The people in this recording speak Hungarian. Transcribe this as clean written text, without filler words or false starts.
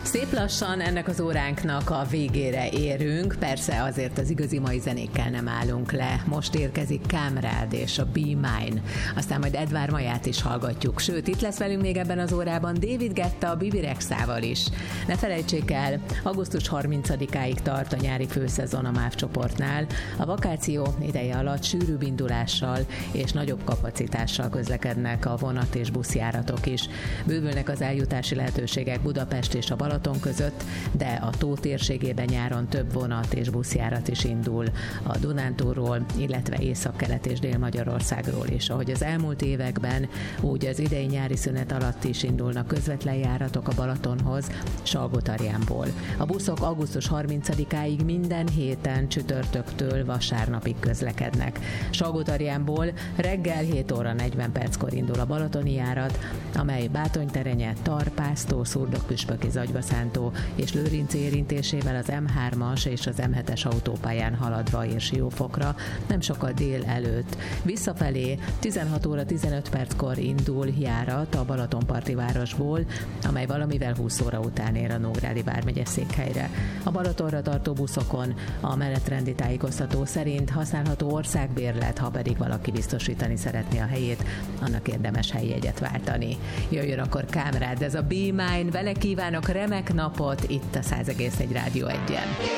Szép lassan ennek az óránknak a végére érünk, persze azért az igazi mai zenékkel nem állunk le. Most érkezik Kamrád és a Be Mine, aztán majd Edvard Maját is hallgatjuk, sőt itt lesz velünk még ebben az órában David Guetta a Bibi Rexával is. Ne felejtsék el, augusztus 30-áig tart a nyári főszezon a MÁV csoportnál. A vakáció ideje alatt sűrűbb indulással és nagyobb kapacitással közlekednek a vonat és buszjáratok is. Bővülnek az eljutási lehetőségek Budapest és a Balaton között, de a tó térségében nyáron több vonat és buszjárat is indul a Dunántúlról, illetve Északkelet és Dél-Magyarországról is. Ahogy az elmúlt években, úgy az idei nyári szünet alatt is indulnak közvetlen járatok a Balatonhoz, Salgótarjánból. A buszok augusztus 30-áig minden héten csütörtöktől vasárnapig közlekednek. Salgótarjánból reggel 7 óra 40 perckor indul a balatoni járat, amely Bátonyterenye, Tarpásztó, Szurdok-Püspöki, Zagyvaszántó és Lőrinc érintésével az M3-as és az M7-es autópályán haladva ér Siófokra, nem sokkal dél előtt. Visszafelé 16 óra 15 perckor indul járat a Balatonparti városból, amely valamivel 20 óra után ér a Nógrádi vármegye székhelyre. A Balatonra tartó buszokon a menetrendi tájékoztató szerint használható országbérlet, ha pedig valaki biztosítani szeretné a helyét, annak érdemes helyjegyet váltani. Jöjjön akkor Kamrád, ez a Be Mine, vele kívánok remek napot itt a 100,1 Rádió 1-en.